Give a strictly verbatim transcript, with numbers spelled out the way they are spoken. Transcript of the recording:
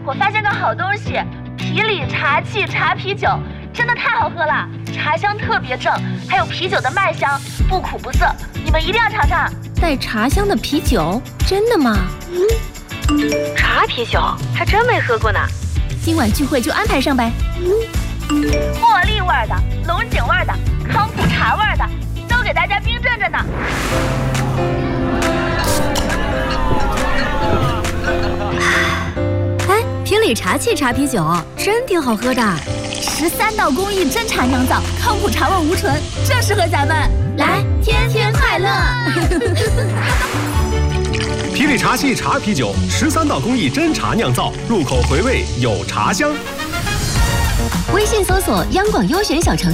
我发现个好东西，皮里茶气茶啤酒，真的太好喝了，茶香特别正，还有啤酒的麦香，不苦不涩，你们一定要尝尝。 带茶香的啤酒，真的吗？ 嗯，茶啤酒还真没喝过呢。 今晚聚会就安排上呗。 茉莉味的、龙井味的、康普茶味的，都给大家冰镇着呢。 哎，皮里茶气茶啤酒真挺好喝的，十三道工艺真茶酿造，康普茶味无醇，正适合咱们。来，天天快乐！ 皮里茶气茶啤酒，十三道工艺真茶酿造，入口回味有茶香。 微信搜索央广优选小程